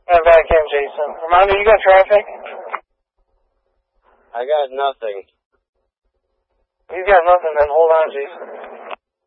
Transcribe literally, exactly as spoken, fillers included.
I'm back in, Jason. Armando, you got traffic? I got nothing. You got nothing, then hold on, Jason.